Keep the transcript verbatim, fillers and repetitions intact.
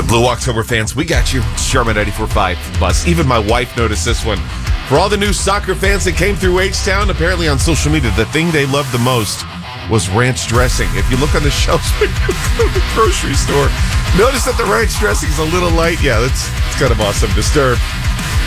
Blue October fans, we got you. Charmin ninety-four point five Bus. Even my wife noticed this one. For all the new soccer fans that came through H-Town, apparently on social media, the thing they loved the most was ranch dressing. If you look on the shelves when you go to the grocery store, notice that the ranch dressing is a little light. Yeah, that's, that's kind of awesome. Disturbed.